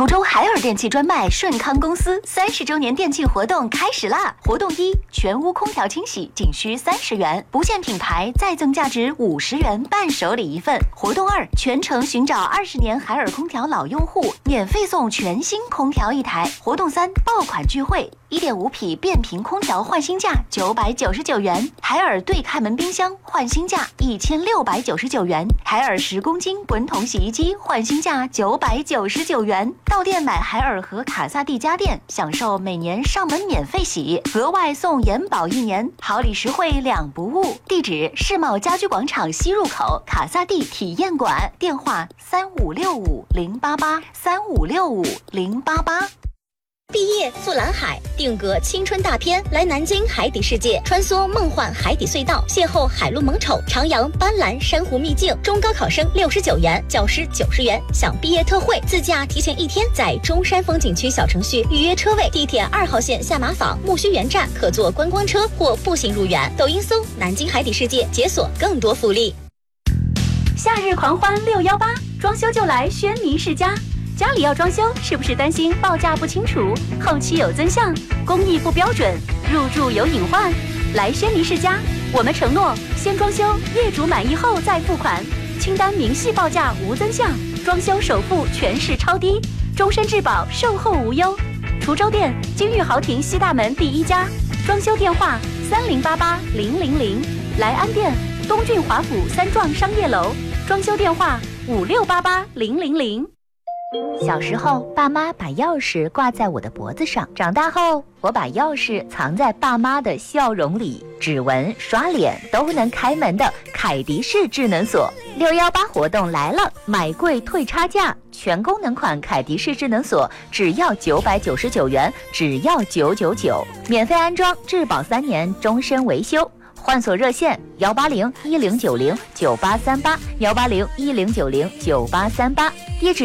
滁州海尔电器专卖顺康公司30周年店庆活动开始啦！活动一：全屋空调清洗仅需30元，不限品牌再赠价值50元伴手礼1份。活动二：全程寻找20年海尔空调老用户，免费送全新空调1台。活动三：爆款聚会，1.5匹变频空调换新价999元，海尔对开门冰箱换新价1699元，海尔10公斤滚筒洗衣机换新价999元。到店买海尔和卡萨帝家电，享受每年上门免费洗，额外送延保1年，好礼实惠2不误。地址：世贸家居广场西入口卡萨帝体验馆，电话3565-088，3565-088。 毕业赴蓝海，定格青春大片，来南京海底世界，穿梭梦幻海底隧道，邂逅海陆萌丑，徜徉斑斓珊瑚秘境。中高考生69元，教师90元，享毕业特惠，自驾提前1天，在中山风景区小程序预约车位，地铁2号线下马坊木樨园站可坐观光车或步行入园。抖音搜南京海底世界，解锁更多福利。 夏日狂欢618，装修就来轩尼世家。家里要装修，是不是担心报价不清楚，后期有增项，工艺不标准，入住有隐患？来轩尼世家，我们承诺先装修，业主满意后再付款，清单明细报价无增项，装修首付全是超低，终身质保，售后无忧。滁州店金玉豪庭西大门第1家，装修电话3088-000，来安店东郡华府3幢商业楼，装修电话5688-000。 小时候，爸妈把钥匙挂在我的脖子上；长大后，我把钥匙藏在爸妈的笑容里。指纹、刷脸都能开门的凯迪式智能锁，618活动来了，买贵退差价，全功能款凯迪式智能锁只要999元，只要999，免费安装，质保3年，终身维修。换锁热线18010909838，18010909838，地址